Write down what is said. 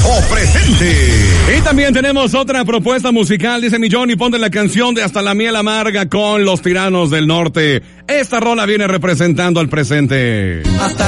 tiempo presente. Y también tenemos otra propuesta musical, dice mi Johnny, ponte la canción de Hasta la miel amarga con Los Tiranos del Norte. Esta rola viene representando al presente. Hasta